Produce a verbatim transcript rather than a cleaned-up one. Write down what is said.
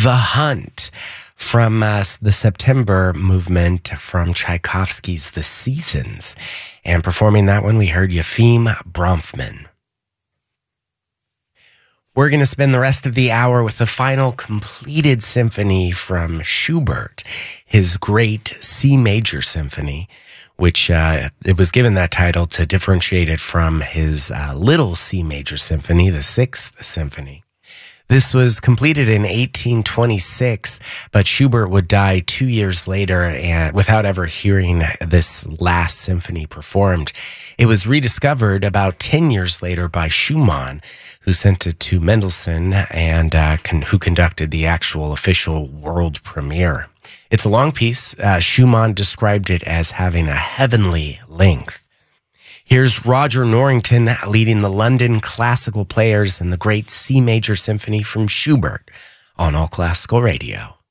The Hunt from uh, the September movement from Tchaikovsky's The Seasons. And performing that one, we heard Yefim Bronfman. We're going to spend the rest of the hour with the final completed symphony from Schubert, his great C major symphony, which uh, it was given that title to differentiate it from his uh, little C major symphony, the Sixth Symphony. This was completed in eighteen twenty-six, but Schubert would die two years later and without ever hearing this last symphony performed. It was rediscovered about ten years later by Schumann, who sent it to Mendelssohn and uh, con- who conducted the actual official world premiere. It's a long piece. Uh, Schumann described it as having a heavenly length. Here's Roger Norrington leading the London Classical Players in the great C major symphony from Schubert on All Classical Radio.